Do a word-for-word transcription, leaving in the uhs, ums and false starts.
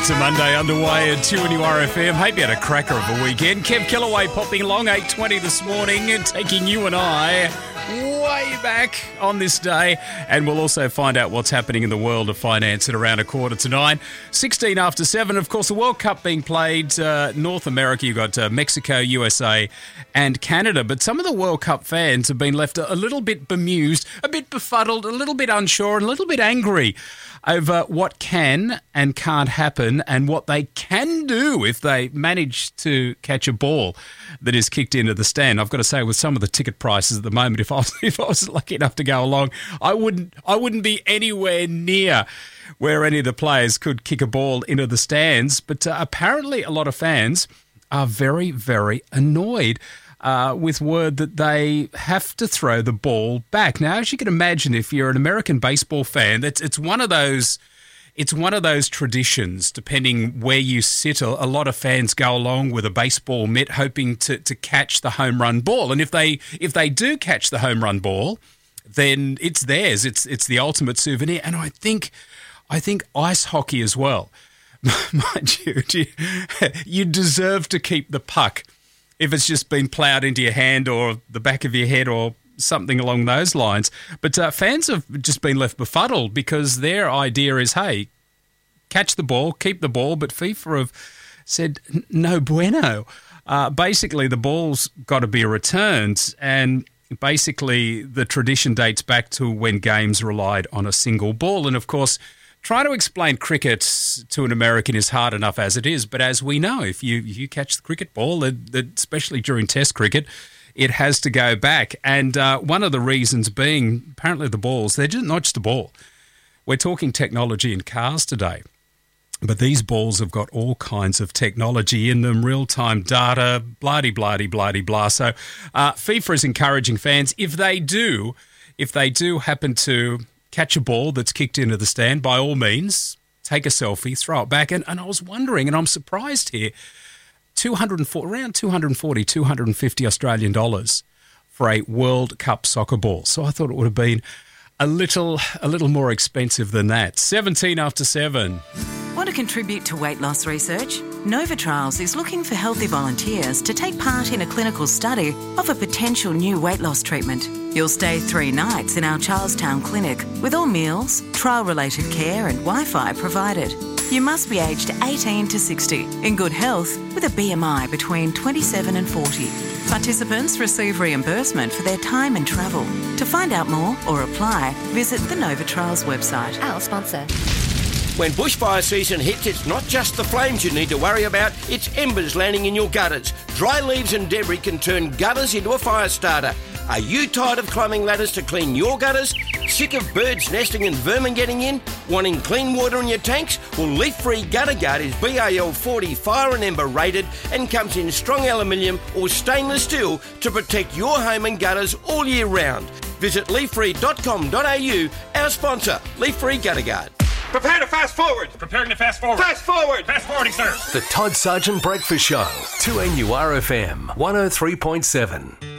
It's a Monday underway at two N U R F M. Hope you had a cracker of a weekend. Kev Kellaway popping along eight twenty this morning and taking you and I way back on this day. And we'll also find out what's happening in the world of finance at around a quarter to nine. sixteen after seven. Of course, the World Cup being played. Uh, North America, you've got uh, Mexico, U S A and Canada. But some of the World Cup fans have been left a, a little bit bemused, a bit befuddled, a little bit unsure and a little bit angry over what can and can't happen and what they can do if they manage to catch a ball that is kicked into the stand. I've got to say, with some of the ticket prices at the moment, if I was, if I was lucky enough to go along, I wouldn't I wouldn't be anywhere near where any of the players could kick a ball into the stands. But uh, apparently a lot of fans are very, very annoyed Uh, with word that they have to throw the ball back. Now, as you can imagine, if you're an American baseball fan, it's it's one of those it's one of those traditions. Depending where you sit, a, a lot of fans go along with a baseball mitt, hoping to to catch the home run ball. And if they if they do catch the home run ball, then it's theirs. It's it's the ultimate souvenir. And I think I think ice hockey as well. Mind you, you, you deserve to keep the puck if it's just been ploughed into your hand or the back of your head or something along those lines. But uh, fans have just been left befuddled because their idea is, hey, catch the ball, keep the ball, but FIFA have said no bueno. Uh, basically, the ball's got to be returned, and basically the tradition dates back to when games relied on a single ball. And, of course, trying to explain cricket to an American is hard enough as it is, but as we know, if you you catch the cricket ball, especially during Test cricket, it has to go back. And uh, one of the reasons being, apparently the balls, they're just not just a ball. We're talking technology in cars today, but these balls have got all kinds of technology in them, real-time data, blah-de-blah-de-blah-de-blah. So uh, FIFA is encouraging fans, if they do, if they do happen to catch a ball that's kicked into the stand, by all means, take a selfie, throw it back. And, and I was wondering, and I'm surprised here, two hundred forty, around two hundred forty, two hundred fifty Australian dollars for a World Cup soccer ball. So I thought it would have been a little, a little more expensive than that. seventeen after seven. Want to contribute to weight loss research? Nova Trials is looking for healthy volunteers to take part in a clinical study of a potential new weight loss treatment. You'll stay three nights in our Charlestown clinic with all meals, trial-related care and Wi-Fi provided. You must be aged eighteen to sixty, in good health, with a B M I between twenty-seven and forty. Participants receive reimbursement for their time and travel. To find out more or apply, visit the Nova Trials website. Our sponsor. When bushfire season hits, it's not just the flames you need to worry about, it's embers landing in your gutters. Dry leaves and debris can turn gutters into a fire starter. Are you tired of climbing ladders to clean your gutters? Sick of birds nesting and vermin getting in? Wanting clean water in your tanks? Well, Leaf Free Gutter Guard is B A L forty fire and ember rated and comes in strong aluminium or stainless steel to protect your home and gutters all year round. Visit leaf free dot com dot a u, our sponsor, Leaf Free Gutter Guard. Prepare to fast forward. Preparing to fast forward. Fast forward. Fast forwarding, sir. The Todd Sargent Breakfast Show. two N U R F M one oh three point seven.